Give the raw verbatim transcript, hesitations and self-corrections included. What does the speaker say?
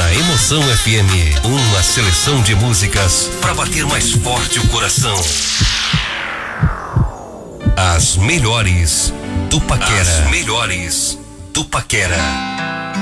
Na Emoção F M, uma seleção de músicas para bater mais forte o coração. As melhores do Paquera. As melhores do Paquera.